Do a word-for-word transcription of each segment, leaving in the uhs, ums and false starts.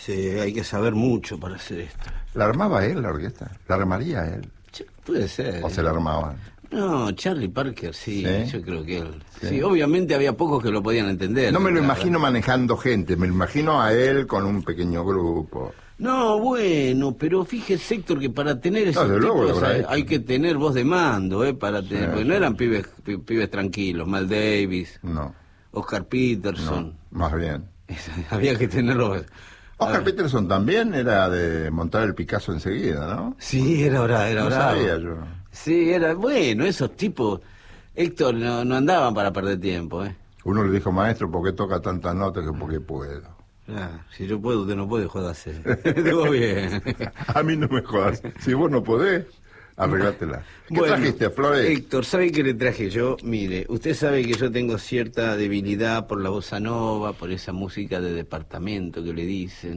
Sí, hay que saber mucho para hacer esto. ¿La armaba él, la orquesta? ¿La armaría él? Ch- Puede ser. ¿O se la armaban? No, Charlie Parker, sí, ¿Sí? yo creo que él. Sí. Sí. obviamente había pocos que lo podían entender. No me lo la imagino verdad. manejando gente, me lo imagino a él con un pequeño grupo. No, bueno, pero fíjese, Héctor, que para tener esos desde luego lo tipos habrá hay, hecho. hay que tener voz de mando, ¿eh? Para tener, Sí, porque sí. no eran pibes, pi- pibes tranquilos, Mal Davis, No, Oscar Peterson. no, más bien. Había que tenerlo. Oscar Ah, Peterson también era de montar el Picasso enseguida, ¿no? Sí, era bravo, era No bravo. sabía yo. Sí, era bueno, esos tipos, Héctor, no, no andaban para perder tiempo, ¿eh? Uno le dijo, maestro, ¿por qué toca tantas notas? Que porque puedo. Ah, si yo puedo, usted no puede, jodarse. Digo bien. A mí no me jodas. Si vos no podés, arreglátela. ¿Qué Bueno, trajiste, Flores? Héctor, ¿sabe qué le traje yo? Mire, usted sabe que yo tengo cierta debilidad por la bossa nova, por esa música de departamento que le dicen,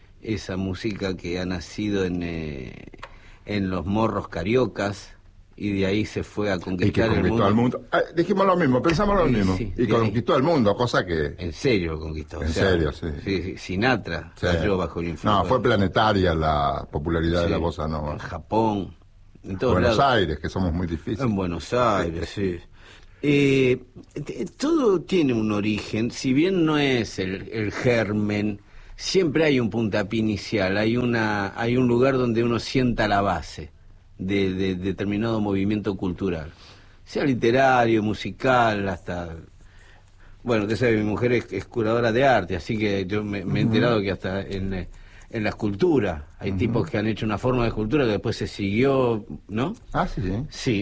esa música que ha nacido en, eh, en los morros cariocas y de ahí se fue a Y que conquistar el conquistó mundo. al mundo. Ah, dijimos lo mismo, pensamos lo Sí, mismo. sí, y de ahí. conquistó al mundo, cosa que... En serio lo conquistó. En o sea, serio, sí. sí, sí, Sinatra Sí. cayó bajo el influjo. No, fue planetaria la popularidad de Sí, la bossa En nova. Japón, en todos Buenos lados. Aires, que somos muy difíciles. En Buenos Aires, sí. Eh, t- todo tiene un origen, si bien no es el, el germen, siempre hay un puntapié inicial, hay una, hay un lugar donde uno sienta la base de, de determinado movimiento cultural, sea literario, musical, hasta... Bueno, usted sabe, mi mujer es, es curadora de arte, así que yo me, me he enterado que hasta en, eh, en la escultura hay tipos que han hecho una forma de escultura que después se siguió, ¿no? Ah, sí, sí. Sí.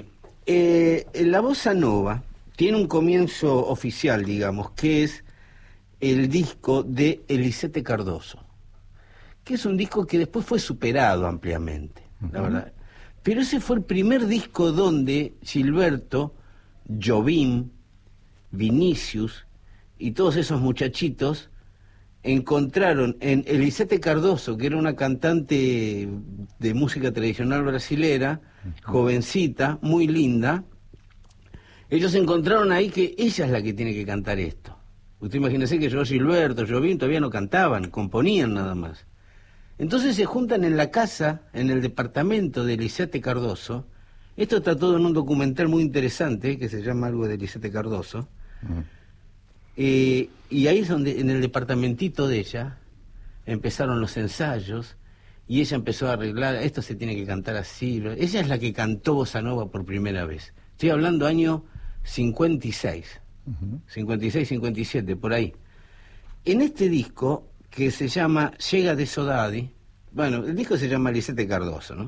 Eh, la bossa nova tiene un comienzo oficial, digamos, que es el disco de Elisete Cardoso, que es un disco que después fue superado ampliamente, la verdad. Pero ese fue el primer disco donde Gilberto, Jobim, Vinicius y todos esos muchachitos encontraron en Elisete Cardoso, que era una cantante de música tradicional brasilera, jovencita, muy linda, ellos encontraron ahí que ella es la que tiene que cantar esto. Usted imagínese que yo, Gilberto, Jobim todavía no cantaban, componían nada más. Entonces se juntan en la casa, en el departamento de Elisete Cardoso. Esto está todo en un documental muy interesante, que se llama algo de Elisete Cardoso. Mm. Eh, y ahí es donde, en el departamentito de ella, empezaron los ensayos, y ella empezó a arreglar, esto se tiene que cantar así. Ella es la que cantó bossa nova por primera vez. Estoy hablando año cincuenta y seis, Ujú. cincuenta y seis, cincuenta y siete, por ahí. En este disco, que se llama Llega de Sodadi, bueno, el disco se llama Elisete Cardoso, ¿no?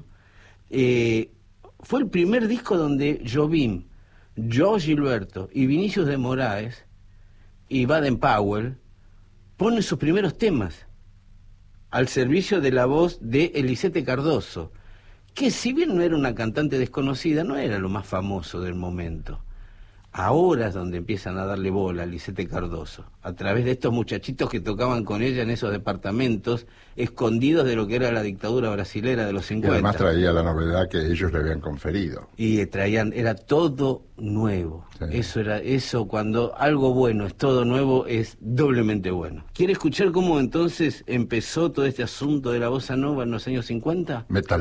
Eh, fue el primer disco donde Jobim, Joe Gilberto y Vinicius de Moraes y Baden Powell ponen sus primeros temas al servicio de la voz de Elisete Cardoso, que si bien no era una cantante desconocida, no era lo más famoso del momento. Ahora es donde empiezan a darle bola a Elisete Cardoso, a través de estos muchachitos que tocaban con ella en esos departamentos, escondidos de lo que era la dictadura brasilera de los Y cincuenta. además traía la novedad que ellos le habían conferido. Y traían, era todo nuevo. Sí. Eso era, eso cuando algo bueno es todo nuevo, es doblemente bueno. ¿Quiere escuchar cómo entonces empezó todo este asunto de la bossa nova en los años cincuenta? Metal